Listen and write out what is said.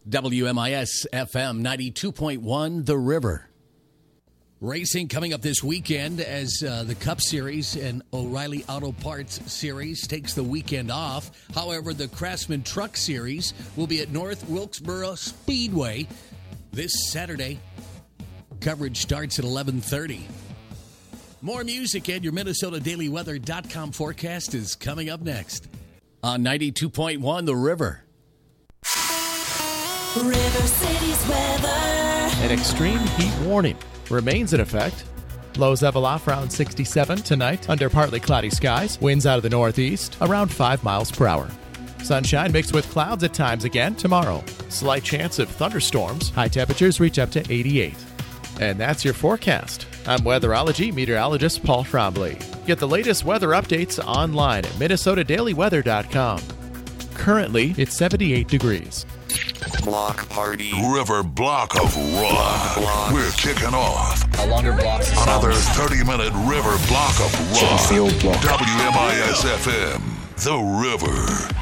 WMIS FM 92.1 The River. Racing coming up this weekend as the Cup Series and O'Reilly Auto Parts Series takes the weekend off. However, the Craftsman Truck Series will be at North Wilkesboro Speedway this Saturday. Coverage starts at 11:30. More music and your MinnesotaDailyWeather.com forecast is coming up next on 92.1 The River. River City's weather. An extreme heat warning remains in effect. Lows level off around 67 tonight under partly cloudy skies. Winds out of the northeast around 5 miles per hour. Sunshine mixed with clouds at times again tomorrow. Slight chance of thunderstorms. High temperatures reach up to 88. And that's your forecast. I'm weatherology meteorologist Paul Trombley. Get the latest weather updates online at MinnesotaDailyWeather.com. Currently, it's 78 degrees. Block party. River Block of Rock. We're kicking off a longer block. Another 30-minute River Block of Rock. Field block. WMIS FM. The River.